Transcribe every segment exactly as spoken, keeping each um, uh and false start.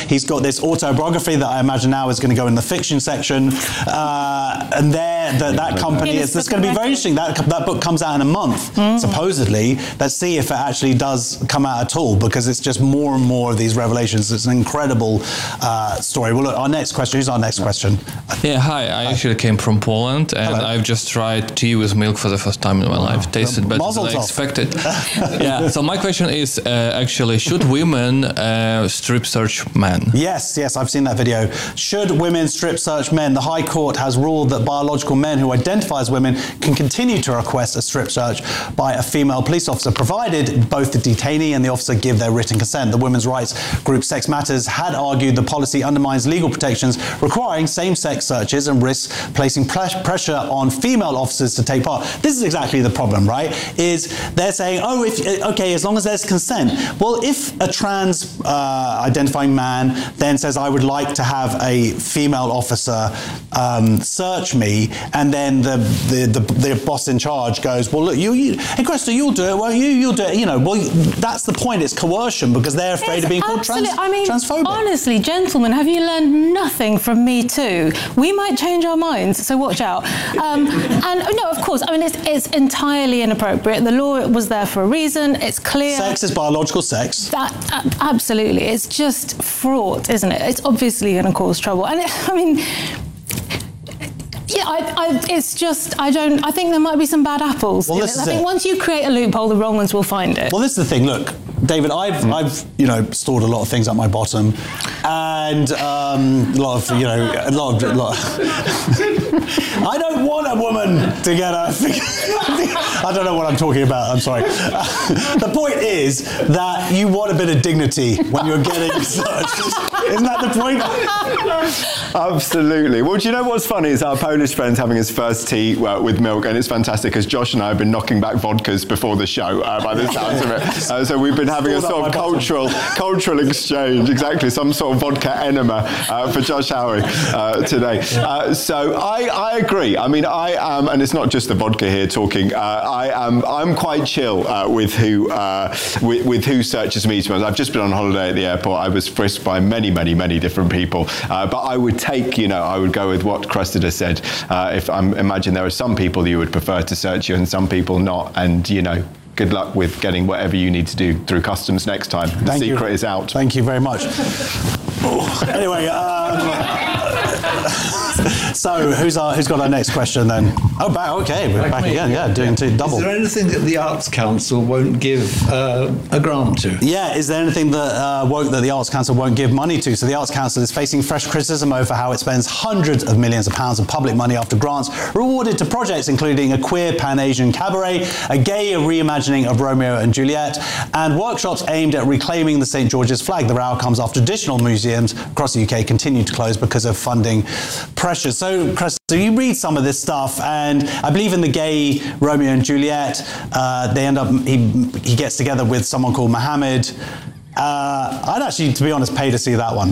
He's got this autobiography that I imagine now is going to go in the fiction section. Uh, and there, the, that company is, that's going to be very interesting. That, that book comes out in a month, mm. supposedly. Let's see if it actually does come out at all, because it's just more and more of these revelations. It's an incredible uh, story. Well, look, our next question. Who's our next question? Yeah, hi. I hi. actually came from Poland, and Hello. I've just tried tea with milk for the first time in my wow. life. Tasted um, better than I expected. Yeah. So my question is, uh, actually, should women uh, strip search men? Yes, yes, I've seen that video. Should women strip search men? The High Court has ruled that biological men who identify as women can continue to request a strip search by a female police officer, provided both the detainee and the officer give their written consent. The women's rights group Sex Matters had argued the policy undermines legal protections requiring same-sex searches and risks placing pressure on female officers to take part. This is exactly the problem, right? Is they're saying, oh, if okay, as long as there's consent. Well, if a trans uh, identifying man then says, I would like to have a female officer um, search me, and then the, the, the, the boss in charge goes, well, look, you, you hey, Cresta, you'll do it, well, you, you'll do it, you know, well, that's the point, it's coercion, because they're afraid it's of being called trans, I mean, transphobic. Honestly, gentlemen, have you learned nothing from Me Too? We might change our minds, so watch out. Um, and no, of course, I mean, it's, it's entirely inappropriate. The law was there for a reason, it's clear. Sex is biological sex. That, uh, absolutely, it's just fraught, isn't it? It's obviously going to cause trouble. And it, I mean, yeah, I, I, it's just, I don't, I think there might be some bad apples. Well, this I is think it. once you create a loophole, the wrong ones will find it. Well, this is the thing, look, David, I've, mm. I've, you know, stored a lot of things at my bottom, and um, a lot of, you know, a lot of, a lot of I don't want a woman to get a, I don't know what I'm talking about, I'm sorry. Uh, the point is that you want a bit of dignity when you're getting searched. Isn't that the point? Absolutely. Well, do you know what's funny is our Polish friend's having his first tea uh, with milk, and it's fantastic because Josh and I have been knocking back vodkas before the show, uh, by the sounds of it. Uh, so we've been having a sort of cultural cultural exchange, exactly, some sort of vodka enema uh, for Josh Howie uh, today. Uh, so I, I agree. I mean, I am, and it's not just the vodka here talking. Uh, I am. I'm quite chill uh, with who uh, with, with who searches me. I've just been on holiday at the airport. I was frisked by many, many, many different people. Uh, but I would take, you know, I would go with what Cressida said. Uh, if I imagine there are some people you would prefer to search you, and some people not, and you know. Good luck with getting whatever you need to do through customs next time. The Thank secret you. is out. Thank you very much. Anyway, um, so who's our, who's got our next question then? Oh, back, okay, we're back, back again. Yeah, doing two double. Is there anything that the Arts Council won't give uh, a grant to? Yeah, is there anything that uh, won't, that the Arts Council won't give money to? So the Arts Council is facing fresh criticism over how it spends hundreds of millions of pounds of public money after grants were awarded to projects including a queer Pan-Asian cabaret, a gay reimagining of Romeo and Juliet, and workshops aimed at reclaiming the Saint George's flag. The row comes after additional museums across the U K continue to close because of funding pressure. So, Chris, so you read some of this stuff, and I believe in the gay Romeo and Juliet, uh, they end up, he, he gets together with someone called Mohammed. Uh, I'd actually, to be honest, pay to see that one.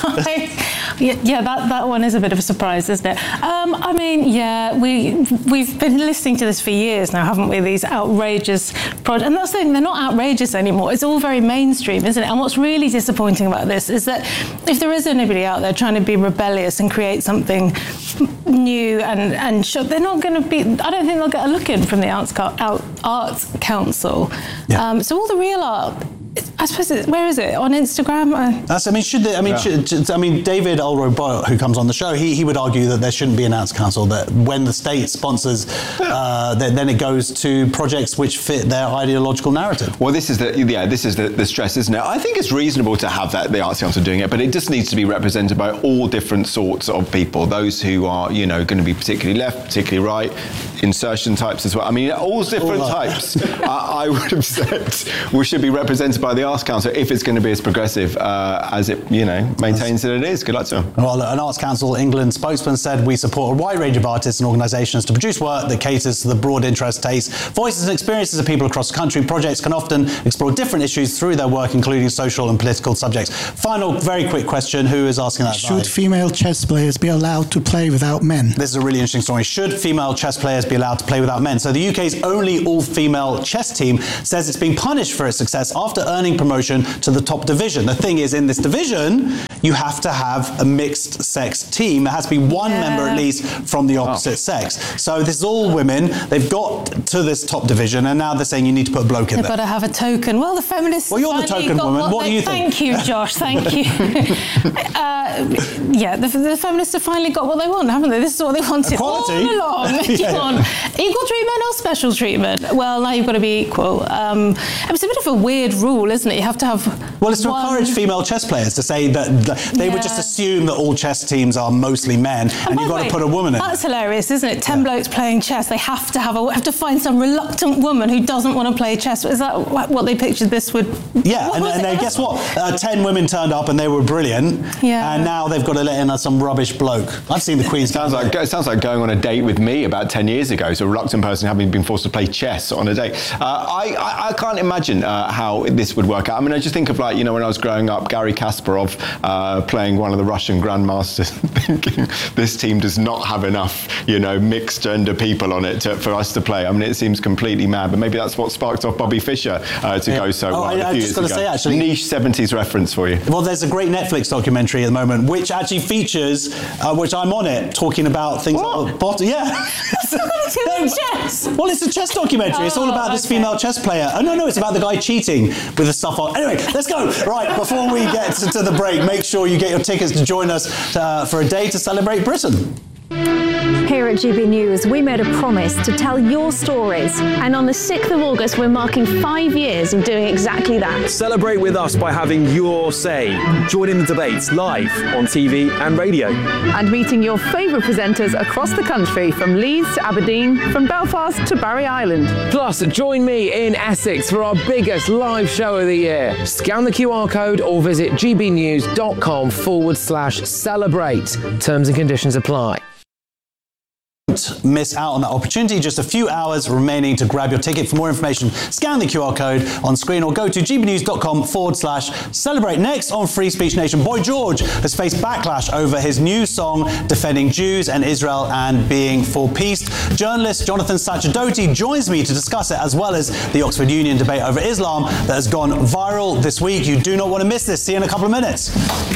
Yeah, that, that one is a bit of a surprise, isn't it? Um, I mean, yeah, we, we've been listening to this for years now, haven't we? These outrageous projects. And that's the thing, they're not outrageous anymore. It's all very mainstream, isn't it? And what's really disappointing about this is that if there is anybody out there trying to be rebellious and create something new and, and show, they're not going to be, I don't think they'll get a look in from the Arts, Arts Council. Yeah. Um, so all the real art, I suppose, it, where is it? On Instagram? Uh, That's, I mean, should they, I mean, yeah. should, I mean, David Alroy, who comes on the show, he, he would argue that there shouldn't be an Arts Council, that when the state sponsors, uh, then, then it goes to projects which fit their ideological narrative. Well, this is the, yeah, this is the, the stress, isn't it? I think it's reasonable to have that, the Arts Council doing it, but it just needs to be represented by all different sorts of people, those who are, you know, going to be particularly left, particularly right, insertion types as well. I mean, all different all types, I, I would have said, we should be represented by the Arts Council if it's going to be as progressive uh, as it, you know, maintains that it is. Good luck to them. Well, an Arts Council England spokesman said, we support a wide range of artists and organisations to produce work that caters to the broad interest, tastes, voices and experiences of people across the country. Projects can often explore different issues through their work, including social and political subjects. Final, very quick question. Who is asking that? Should female chess players be allowed to play without men? This is a really interesting story. Should female chess players be allowed to play without men? So the U K's only all-female chess team says it's being punished for its success after earning promotion to the top division. The thing is, in this division, you have to have a mixed sex team. There has to be one yeah. member at least from the opposite oh. sex. So this is all women. They've got to this top division, and now they're saying you need to put a bloke in They've there. They've got to have a token. Well, the feminists. Well, you're the token woman. What, what do you think? Thank you, Josh. Thank you. uh, yeah, the, the feminists have finally got what they want, haven't they? This is what they wanted Equality. all along. yeah. on. Equal treatment or special treatment? Well, now you've got to be equal. Um, it's a bit of a weird rule, isn't it? You have to have. Well, it's to one... encourage female chess players to say that they yeah. would just assume that all chess teams are mostly men, and, and you've got way, to put a woman in. That's hilarious, isn't it? Ten yeah. blokes playing chess. They have to have a have to find some reluctant woman who doesn't want to play chess. Is that what they pictured this would? Yeah, and, and they, guess what? Uh, ten women turned up and they were brilliant. Yeah. And now they've got to let in some rubbish bloke. I've seen the Queen's. Sounds like it sounds like going on a date with me about ten years ago. So a reluctant person having been forced to play chess on a date. Uh, I, I I can't imagine uh, how this would work out. I mean, I just think of, like, you know, when I was growing up, Garry Kasparov uh, playing one of the Russian grandmasters, thinking this team does not have enough, you know, mixed gender people on it to, for us to play. I mean, it seems completely mad, but maybe that's what sparked off Bobby Fischer uh, to yeah. go so oh, well. I, a few I just got to say, actually, niche seventies reference for you. Well, there's a great Netflix documentary at the moment which actually features, uh, which I'm on it, talking about things what? like bot- yeah. no, chess. Well, it's a chess documentary. Oh, it's all about this okay. female chess player. Oh no, no, it's about the guy cheating with the stuff on. Anyway, let's go. Right, before we get to, to the break, make sure you get your tickets to join us uh, for a day to celebrate Britain. Here at G B News, we made a promise to tell your stories. And on the sixth of August, we're marking five years of doing exactly that. Celebrate with us by having your say. Join in the debates live on T V and radio. And meeting your favourite presenters across the country, from Leeds to Aberdeen, from Belfast to Barry Island. Plus, join me in Essex for our biggest live show of the year. Scan the Q R code or visit gbnews.com forward slash celebrate. Terms and conditions apply. Don't miss out on that opportunity. Just a few hours remaining to grab your ticket. For more information, scan the Q R code on screen or go to gbnews.com forward slash celebrate. Next on Free Speech Nation, Boy George has faced backlash over his new song defending Jews and Israel and being for peace. Journalist Jonathan Sacerdoti joins me to discuss it, as well as the Oxford Union debate over Islam that has gone viral this week. You do not want to miss this. See you in a couple of minutes.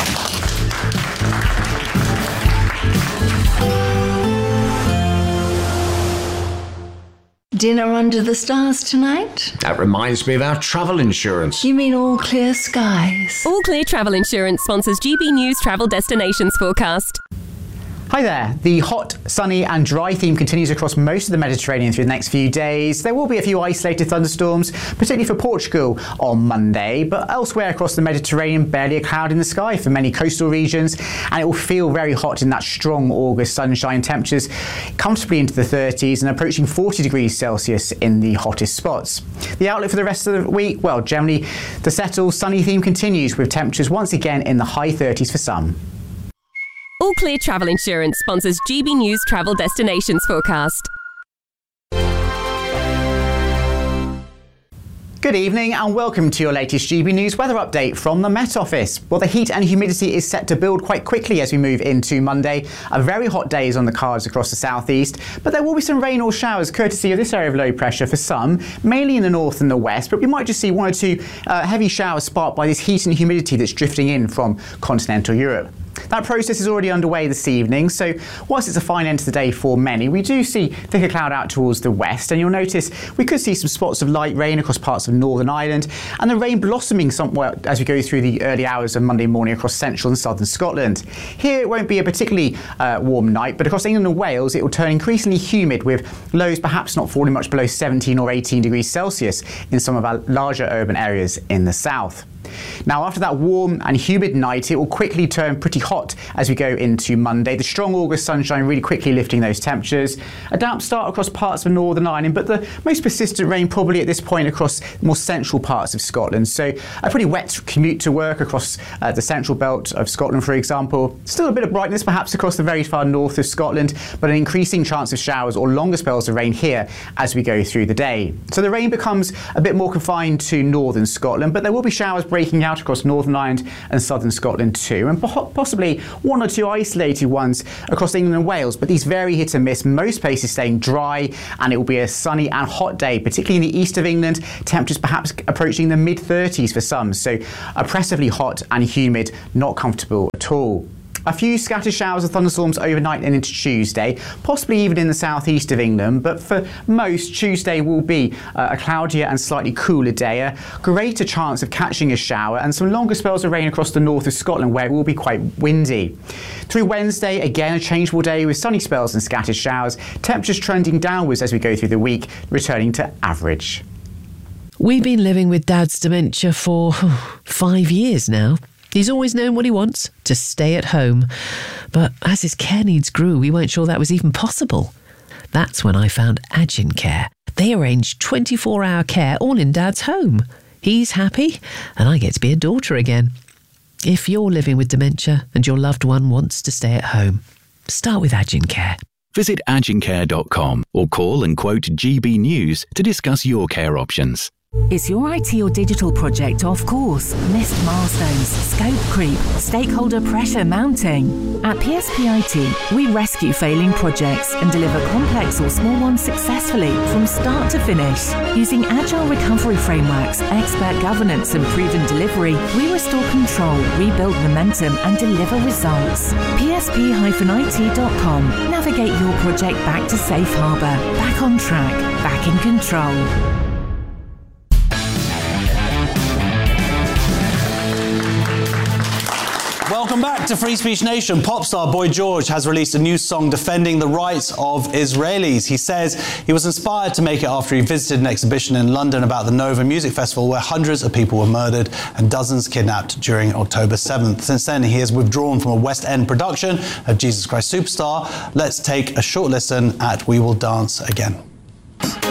Dinner under the stars tonight? That reminds me of our travel insurance. You mean All Clear Skies? All Clear Travel Insurance sponsors G B News Travel Destinations Forecast. Hi there. The hot, sunny and dry theme continues across most of the Mediterranean through the next few days. There will be a few isolated thunderstorms, particularly for Portugal on Monday, but elsewhere across the Mediterranean, barely a cloud in the sky for many coastal regions, and it will feel very hot in that strong August sunshine. Temperatures comfortably into the thirties and approaching forty degrees Celsius in the hottest spots. The outlook for the rest of the week, well, generally the settled, sunny theme continues with temperatures once again in the high thirties for some. All Clear Travel Insurance sponsors G B News Travel Destinations Forecast. Good evening and welcome to your latest G B News weather update from the Met Office. Well, the heat and humidity is set to build quite quickly as we move into Monday. A very hot day is on the cards across the southeast, but there will be some rain or showers courtesy of this area of low pressure for some, mainly in the north and the west, but we might just see one or two uh, heavy showers sparked by this heat and humidity that's drifting in from continental Europe. That process is already underway this evening, so whilst it's a fine end to the day for many, we do see thicker cloud out towards the west, and you'll notice we could see some spots of light rain across parts of Northern Ireland, and the rain blossoming somewhat as we go through the early hours of Monday morning across central and southern Scotland. Here it won't be a particularly uh, warm night, but across England and Wales it will turn increasingly humid, with lows perhaps not falling much below seventeen or eighteen degrees Celsius in some of our larger urban areas in the south. Now, after that warm and humid night, it will quickly turn pretty hot as we go into Monday. The strong August sunshine really quickly lifting those temperatures. A damp start across parts of Northern Ireland, but the most persistent rain probably at this point across more central parts of Scotland. So a pretty wet commute to work across uh, the central belt of Scotland, for example. Still a bit of brightness perhaps across the very far north of Scotland, but an increasing chance of showers or longer spells of rain here as we go through the day. So the rain becomes a bit more confined to northern Scotland, but there will be showers breaking breaking out across Northern Ireland and southern Scotland too, and possibly one or two isolated ones across England and Wales, but these very hit and miss. Most places staying dry, and it will be a sunny and hot day, particularly in the east of England. Temperatures perhaps approaching the mid thirties for some, so oppressively hot and humid, not comfortable at all. A few scattered showers and thunderstorms overnight and into Tuesday, possibly even in the southeast of England, but for most, Tuesday will be uh, a cloudier and slightly cooler day, a greater chance of catching a shower, and some longer spells of rain across the north of Scotland where it will be quite windy. Through Wednesday, again a changeable day with sunny spells and scattered showers, temperatures trending downwards as we go through the week, returning to average. We've been living with Dad's dementia for oh, five years now. He's always known what he wants, to stay at home. But as his care needs grew, we weren't sure that was even possible. That's when I found Agin Care. They arrange twenty-four hour care all in Dad's home. He's happy, and I get to be a daughter again. If you're living with dementia and your loved one wants to stay at home, start with Agin Care. Visit agin care dot com or call and quote G B News to discuss your care options. Is your I T or digital project off course? Missed milestones, scope creep, stakeholder pressure mounting? At P S P I T, we rescue failing projects and deliver complex or small ones successfully from start to finish. Using agile recovery frameworks, expert governance and proven delivery, we restore control, rebuild momentum and deliver results. P S P I T dot com. Navigate your project back to safe harbour, back on track, back in control. Welcome back to Free Speech Nation. Pop star Boy George has released a new song defending the rights of Israelis. He says he was inspired to make it after he visited an exhibition in London about the Nova Music Festival where hundreds of people were murdered and dozens kidnapped during October seventh. Since then, he has withdrawn from a West End production of Jesus Christ Superstar. Let's take a short listen at We Will Dance Again.